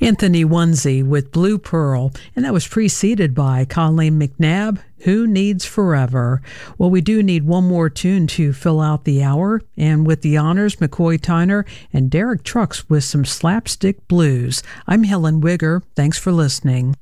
Anthony Onesie with Blue Pearl, and that was preceded by Colleen McNabb, Who Needs Forever? Well, we do need one more tune to fill out the hour, and with the honors, McCoy Tyner and Derek Trucks with some Slapstick Blues. I'm Helen Wigger. Thanks for listening.